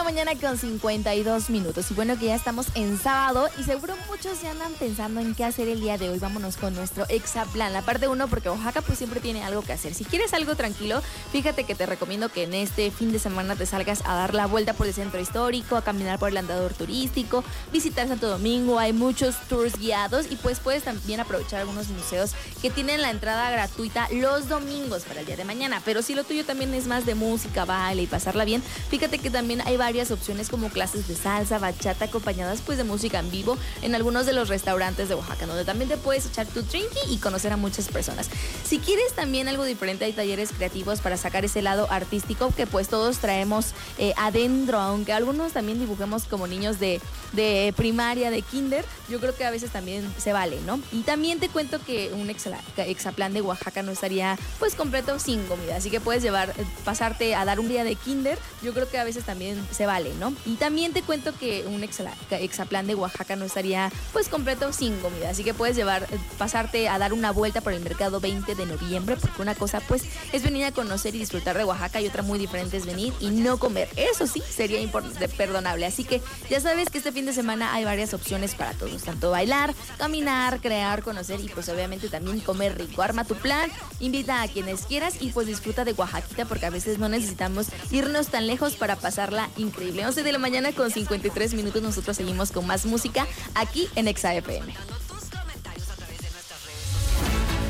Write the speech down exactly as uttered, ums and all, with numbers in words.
la mañana con cincuenta y dos minutos. Y bueno, que ya estamos en sábado y seguro muchos ya andan pensando en qué hacer el día de hoy. Vámonos con nuestro Exaplan, la parte uno, porque Oaxaca pues siempre tiene algo que hacer. Si quieres algo tranquilo, fíjate que te recomiendo que en este fin de semana te salgas a dar la vuelta por el centro histórico, a caminar por el andador turístico, visitar Santo Domingo. Hay muchos tours guiados y pues puedes también aprovechar algunos museos que tienen la entrada gratuita los domingos para el día de mañana. Pero si lo tuyo también es más de música, baile y pasarla bien, fíjate que también hay varias opciones como clases de salsa, bachata, acompañadas pues de música en vivo en algunos de los restaurantes de Oaxaca, donde también te puedes echar tu drinky y conocer a muchas personas. Si quieres también algo diferente, hay talleres creativos para sacar ese lado artístico que pues todos traemos eh, adentro, aunque algunos también dibujemos como niños de, de primaria, de kinder, yo creo que a veces también se vale, ¿no? Y también te cuento que un exa, exaplan de Oaxaca no estaría pues completo sin comida, así que puedes llevar, pasarte a dar un día de kinder, yo creo que a veces también se vale, ¿no? Y también te cuento que un exa, exaplan de Oaxaca no estaría pues completo sin comida, así que puedes llevar, pasarte a dar una vuelta por el mercado veinte de noviembre, porque una cosa pues es venir a conocer y disfrutar de Oaxaca y otra muy diferente es venir y no comer, eso sí sería perdonable, así que ya sabes que este fin de semana hay varias opciones para todos, tanto bailar, caminar, crear, conocer y pues obviamente también comer rico. Arma tu plan, invita a quienes quieras y pues disfruta de Oaxaquita, porque a veces no necesitamos irnos tan lejos para pasarla increíble. once de la mañana con cincuenta y tres minutos, nosotros seguimos con más música aquí en Exa F M.